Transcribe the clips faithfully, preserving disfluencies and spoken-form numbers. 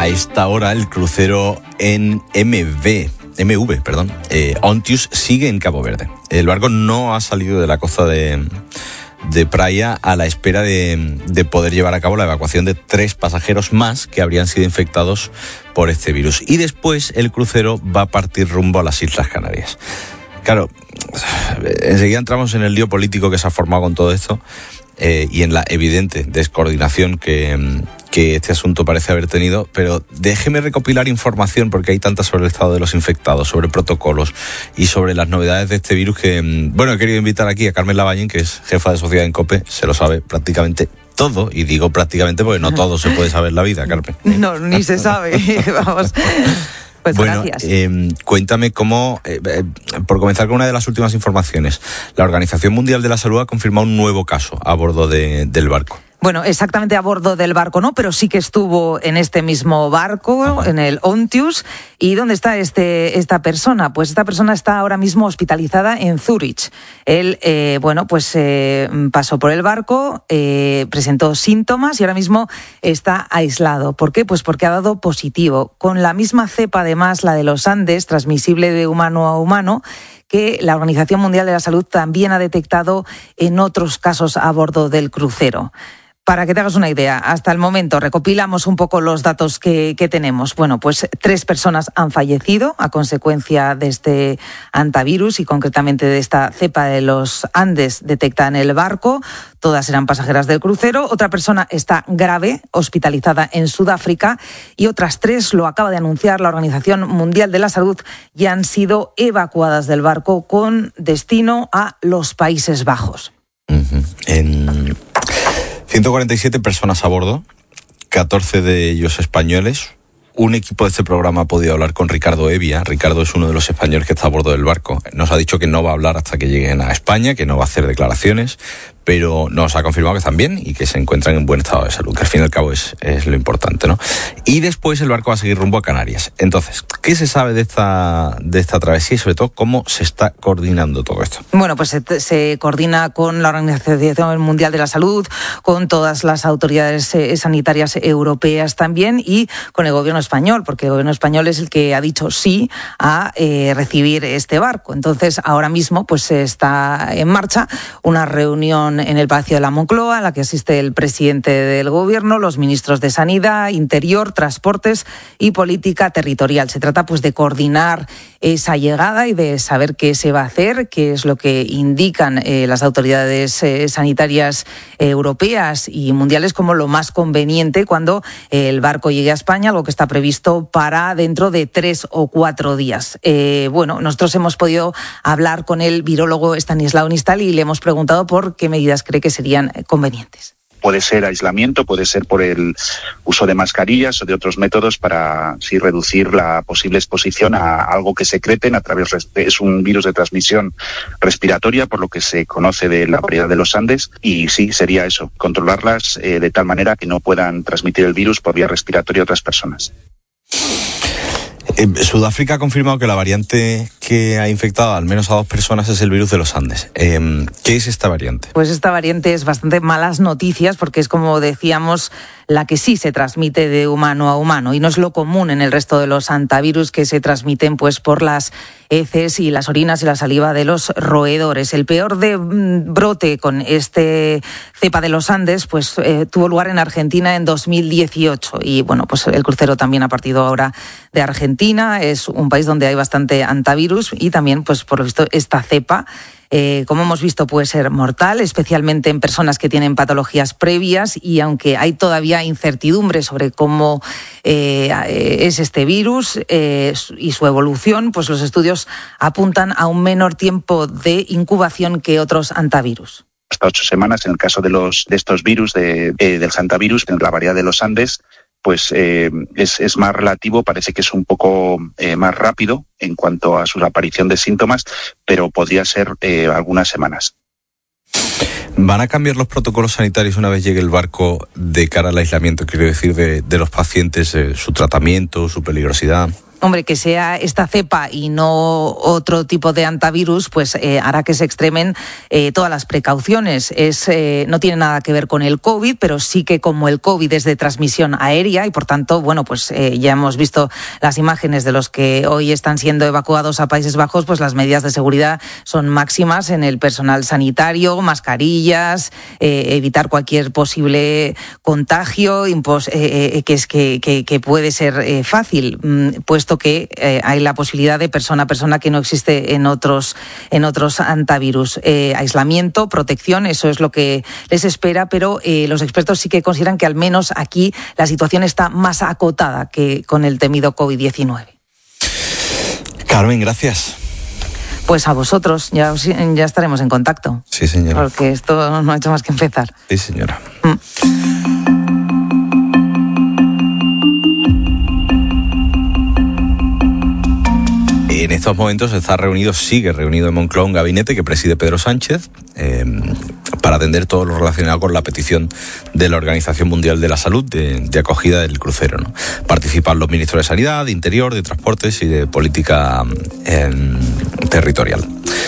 A esta hora el crucero en M V, M V, perdón, eh, Ontius sigue en Cabo Verde. El barco no ha salido de la costa de, de Praia a la espera de, de poder llevar a cabo la evacuación de tres pasajeros más que habrían sido infectados por este virus. Y después el crucero va a partir rumbo a las Islas Canarias. Claro, enseguida entramos en el lío político que se ha formado con todo esto eh, y en la evidente descoordinación que, que este asunto parece haber tenido, pero déjeme recopilar información porque hay tanta sobre el estado de los infectados, sobre protocolos y sobre las novedades de este virus que, bueno, he querido invitar aquí a Carmen Lavallén, que es jefa de Sociedad en COPE, se lo sabe prácticamente todo, y digo prácticamente porque no todo se puede saber en la vida, Carmen. No, ni se sabe, vamos. Pues bueno, gracias. Eh, cuéntame cómo, eh, eh, por comenzar con una de las últimas informaciones, la Organización Mundial de la Salud ha confirmado un nuevo caso a bordo de, del barco. Bueno, exactamente a bordo del barco no, pero sí que estuvo en este mismo barco, Ajá. en el Ontius. ¿Y dónde está este esta persona? Pues esta persona está ahora mismo hospitalizada en Zúrich. Él, eh, bueno, pues eh, pasó por el barco, eh, presentó síntomas y ahora mismo está aislado. ¿Por qué? Pues porque ha dado positivo. Con la misma cepa, además, la de los Andes, transmisible de humano a humano, que la Organización Mundial de la Salud también ha detectado en otros casos a bordo del crucero. Para que te hagas una idea, hasta el momento recopilamos un poco los datos que, que tenemos. Bueno, pues tres personas han fallecido a consecuencia de este hantavirus y concretamente de esta cepa de los Andes detectada en el barco. Todas eran pasajeras del crucero. Otra persona está grave, hospitalizada en Sudáfrica, y otras tres, lo acaba de anunciar la Organización Mundial de la Salud, ya han sido evacuadas del barco con destino a los Países Bajos. Uh-huh. En... ciento cuarenta y siete personas a bordo, catorce de ellos españoles. Un equipo de este programa ha podido hablar con Ricardo Evia. Ricardo es uno de los españoles que está a bordo del barco. Nos ha dicho que no va a hablar hasta que lleguen a España, que no va a hacer declaraciones, pero nos ha confirmado que están bien y que se encuentran en buen estado de salud, que al fin y al cabo es, es lo importante, ¿no? Y después el barco va a seguir rumbo a Canarias. Entonces, ¿qué se sabe de esta, de esta travesía y sobre todo cómo se está coordinando todo esto? Bueno, pues se, se coordina con la Organización Mundial de la Salud, con todas las autoridades eh, sanitarias europeas también y con el gobierno español, porque el gobierno español es el que ha dicho sí a eh, recibir este barco. Entonces, ahora mismo pues está en marcha una reunión en el Palacio de la Moncloa, a la que asiste el presidente del Gobierno, los ministros de Sanidad, Interior, Transportes y Política Territorial. Se trata pues de coordinar esa llegada y de saber qué se va a hacer, qué es lo que indican eh, las autoridades eh, sanitarias eh, europeas y mundiales como lo más conveniente cuando eh, el barco llegue a España, algo que está previsto para dentro de tres o cuatro días. Eh, bueno, nosotros hemos podido hablar con el virólogo Stanislao Nistal y le hemos preguntado por qué medidas cree que serían convenientes. Puede ser aislamiento, puede ser por el uso de mascarillas o de otros métodos para sí reducir la posible exposición a algo que secreten a través de, es un virus de transmisión respiratoria, por lo que se conoce de la variedad de los Andes, y sí, sería eso, controlarlas eh, de tal manera que no puedan transmitir el virus por vía respiratoria a otras personas. Eh, Sudáfrica ha confirmado que la variante que ha infectado al menos a dos personas es el virus de los Andes. Eh, ¿Qué es esta variante? Pues esta variante es bastante malas noticias porque es, como decíamos, la que sí se transmite de humano a humano y no es lo común en el resto de los hantavirus que se transmiten pues por las heces y las orinas y la saliva de los roedores. El peor de brote con este cepa de los Andes pues eh, tuvo lugar en Argentina en dos mil dieciocho y bueno, pues el crucero también ha partido ahora de Argentina. Es un país donde hay bastante hantavirus y también pues por lo visto esta cepa Eh, como hemos visto, puede ser mortal, especialmente en personas que tienen patologías previas y aunque hay todavía incertidumbre sobre cómo eh, es este virus eh, y su evolución, pues los estudios apuntan a un menor tiempo de incubación que otros hantavirus. Hasta ocho semanas en el caso de los de estos virus, de, eh, del hantavirus, en la variedad de los Andes, pues eh, es, es más relativo, parece que es un poco eh, más rápido en cuanto a su aparición de síntomas, pero podría ser eh, algunas semanas. ¿Van a cambiar los protocolos sanitarios una vez llegue el barco de cara al aislamiento? Quiero decir, de, de los pacientes, eh, su tratamiento, su peligrosidad. hombre, que sea esta cepa y no otro tipo de antivirus, pues eh, hará que se extremen eh, todas las precauciones. Es, eh, no tiene nada que ver con el COVID, pero sí que como el COVID es de transmisión aérea y por tanto, bueno, pues eh, ya hemos visto las imágenes de los que hoy están siendo evacuados a Países Bajos, pues las medidas de seguridad son máximas en el personal sanitario, mascarillas, eh, evitar cualquier posible contagio, impos, eh, eh, que es que, que, que puede ser eh, fácil, mmm, puesto que eh, hay la posibilidad de persona a persona que no existe en otros en otros antivirus. Eh, aislamiento, protección, eso es lo que les espera, pero eh, los expertos sí que consideran que al menos aquí la situación está más acotada que con el temido COVID diecinueve. Carmen, gracias. Pues a vosotros, ya, os, ya estaremos en contacto. Sí, señora. Porque esto no ha hecho más que empezar. Sí, señora. Mm. En estos momentos está reunido, sigue reunido en Moncloa un gabinete que preside Pedro Sánchez eh, para atender todo lo relacionado con la petición de la Organización Mundial de la Salud de, de acogida del crucero, ¿no? Participan los ministros de Sanidad, de Interior, de Transportes y de Política eh, Territorial.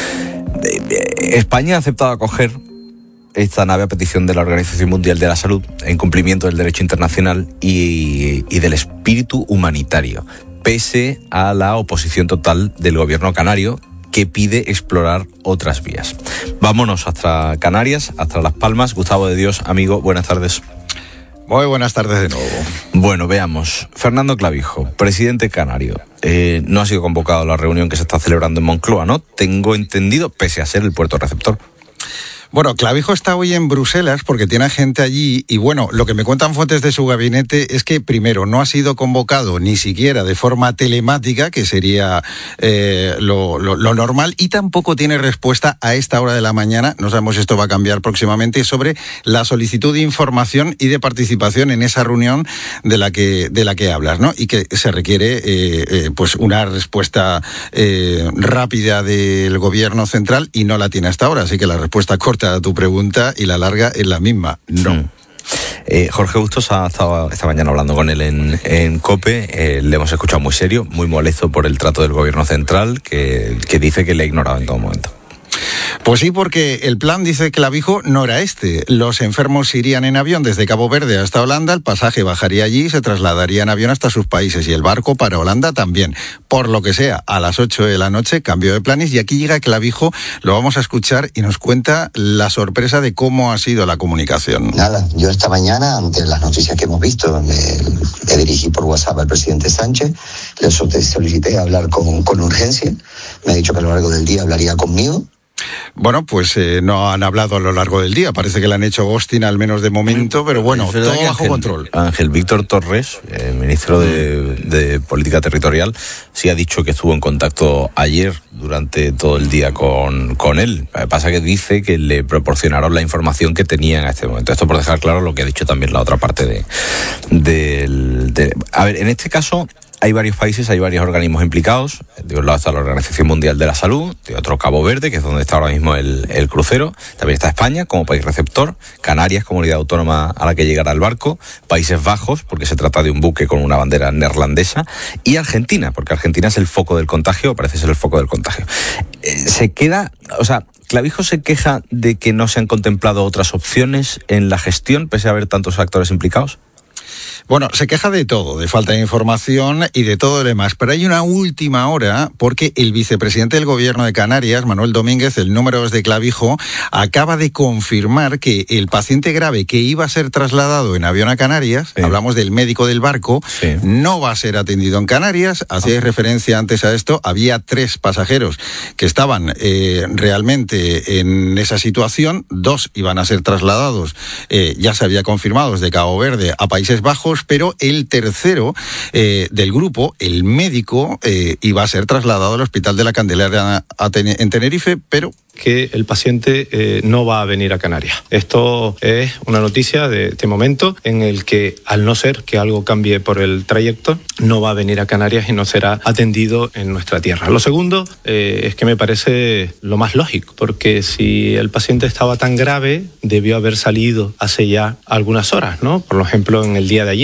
España ha aceptado acoger esta nave a petición de la Organización Mundial de la Salud en cumplimiento del derecho internacional y, y del espíritu humanitario, pese a la oposición total del gobierno canario, que pide explorar otras vías. Vámonos hasta Canarias, hasta Las Palmas. Gustavo de Dios, amigo, buenas tardes. Muy buenas tardes de nuevo. Bueno, veamos. Fernando Clavijo, presidente canario, eh, no ha sido convocado a la reunión que se está celebrando en Moncloa, ¿no? Tengo entendido, pese a ser el puerto receptor. Bueno, Clavijo está hoy en Bruselas porque tiene gente allí y bueno, lo que me cuentan fuentes de su gabinete es que primero no ha sido convocado ni siquiera de forma telemática, que sería eh, lo, lo, lo normal, y tampoco tiene respuesta a esta hora de la mañana, no sabemos si esto va a cambiar próximamente, sobre la solicitud de información y de participación en esa reunión de la que, de la que hablas, ¿no? Y que se requiere eh, eh, pues una respuesta eh, rápida del gobierno central y no la tiene hasta ahora, así que la respuesta corta a tu pregunta y la larga es la misma, no. Mm. Eh, Jorge Bustos ha estado esta mañana hablando con él en, en COPE, eh, le hemos escuchado muy serio, muy molesto por el trato del gobierno central, que, que dice que le ha ignorado en todo momento. Pues sí, porque el plan, dice Clavijo, no era este. Los enfermos irían en avión desde Cabo Verde hasta Holanda, el pasaje bajaría allí y se trasladaría en avión hasta sus países y el barco para Holanda también. Por lo que sea, a las ocho de la noche, cambio de planes y aquí llega Clavijo, lo vamos a escuchar y nos cuenta la sorpresa de cómo ha sido la comunicación. Nada, yo esta mañana, ante las noticias que hemos visto, le, le dirigí por WhatsApp al presidente Sánchez, le solicité hablar con, con urgencia, me ha dicho que a lo largo del día hablaría conmigo. Bueno, pues eh, no han hablado a lo largo del día. Parece que le han hecho ghosting, al menos de momento, pero bueno, todo bajo Ángel, control. Ángel Víctor Torres, eh, ministro de, de Política Territorial, sí ha dicho que estuvo en contacto ayer durante todo el día con, con él. Lo que pasa que dice que le proporcionaron la información que tenían en este momento. Esto por dejar claro lo que ha dicho también la otra parte de... de, de a ver, en este caso... Hay varios países, hay varios organismos implicados. De un lado está la Organización Mundial de la Salud, de otro Cabo Verde, que es donde está ahora mismo el, el crucero. También está España como país receptor, Canarias, comunidad autónoma a la que llegará el barco, Países Bajos, porque se trata de un buque con una bandera neerlandesa, y Argentina, porque Argentina es el foco del contagio, parece ser el foco del contagio. Eh, se queda, o sea, Clavijo se queja de que no se han contemplado otras opciones en la gestión, pese a haber tantos actores implicados. Bueno, se queja de todo, de falta de información y de todo lo demás, pero hay una última hora porque el vicepresidente del Gobierno de Canarias, Manuel Domínguez, el número dos de Clavijo, acaba de confirmar que el paciente grave que iba a ser trasladado en avión a Canarias, sí. Hablamos del médico del barco, sí. No va a ser atendido en Canarias. Hacía referencia antes a esto, había tres pasajeros que estaban eh, realmente en esa situación, dos iban a ser trasladados, eh, ya se había confirmado, desde Cabo Verde a Países Bajos, pero el tercero eh, del grupo, el médico, eh, iba a ser trasladado al Hospital de la Candelaria a ten- en Tenerife, pero... que el paciente eh, no va a venir a Canarias. Esto es una noticia de este momento en el que, al no ser que algo cambie por el trayecto, no va a venir a Canarias y no será atendido en nuestra tierra. Lo segundo eh, es que me parece lo más lógico, porque si el paciente estaba tan grave, debió haber salido hace ya algunas horas, ¿no? Por ejemplo, en el día de ayer.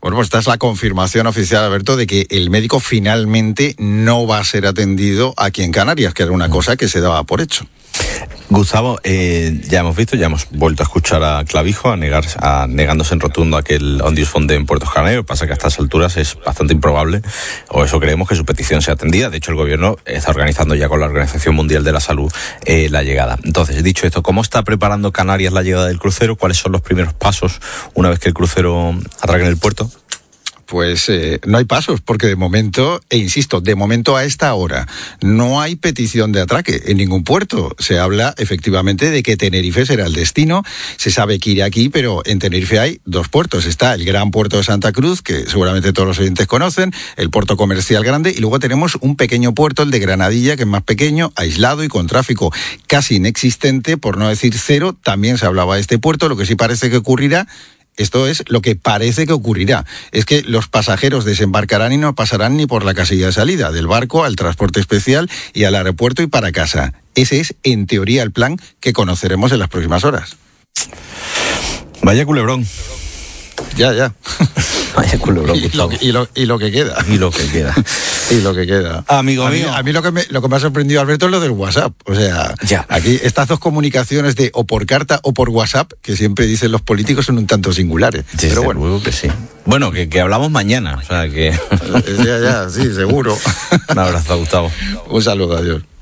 Bueno, pues esta es la confirmación oficial, Alberto, de que el médico finalmente no va a ser atendido aquí en Canarias, que era una cosa que se daba por hecho. Gustavo, eh, ya hemos visto, ya hemos vuelto a escuchar a Clavijo a negar, a, negándose en rotundo a que el Ondius fonde en Puerto Canarios. Pasa que a estas alturas es bastante improbable, o eso creemos, que su petición sea atendida. De hecho, el gobierno está organizando ya con la Organización Mundial de la Salud eh, la llegada. Entonces, dicho esto, ¿cómo está preparando Canarias la llegada del crucero? ¿Cuáles son los primeros pasos una vez que el crucero atraque en el puerto? Pues eh, no hay pasos, porque de momento, e insisto, de momento a esta hora, no hay petición de atraque en ningún puerto. Se habla efectivamente de que Tenerife será el destino, se sabe que irá aquí, pero en Tenerife hay dos puertos. Está el gran puerto de Santa Cruz, que seguramente todos los oyentes conocen, el puerto comercial grande, y luego tenemos un pequeño puerto, el de Granadilla, que es más pequeño, aislado y con tráfico casi inexistente, por no decir cero. También se hablaba de este puerto. Lo que sí parece que ocurrirá, esto es lo que parece que ocurrirá, es que los pasajeros desembarcarán y no pasarán ni por la casilla de salida, del barco al transporte especial y al aeropuerto y para casa. Ese es, en teoría, el plan que conoceremos en las próximas horas. Vaya culebrón. Ya, ya. Vaya culebrón. Y lo, y, lo, y lo que queda. Y lo que queda. Y lo que queda. Amigo a mí, mío. A mí lo que, me, lo que me ha sorprendido, Alberto, es lo del WhatsApp. O sea, ya. Aquí estas dos comunicaciones de o por carta o por WhatsApp, que siempre dicen los políticos, son un tanto singulares. Sí, pero bueno. Luego que sí. Bueno, que, que hablamos mañana. O sea, que... ya, ya, sí, seguro. Un abrazo, Gustavo. Un saludo, adiós.